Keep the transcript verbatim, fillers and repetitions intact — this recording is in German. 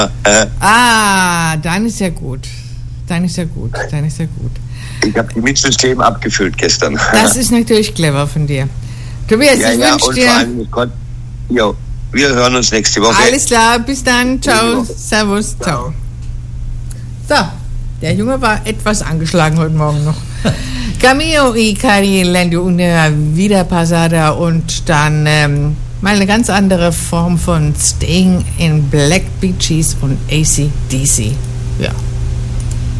Äh, ah, dann ist ja gut. Dann ist ja gut. Dann ist ja gut. Ich habe die Mitsystem abgefüllt gestern. Das ist natürlich clever von dir. Tobias, ja, ich ja, wünsche und dir... vor allem, ich konnt, jo, wir hören uns nächste Woche. Alles klar, bis dann. Ciao. Servus. Ciao. So, der Junge war etwas angeschlagen heute Morgen noch. Camillo y Cari Lendo una vida pasada und dann ähm, mal eine ganz andere Form von Staying in Black Beaches und A C D C. Ja.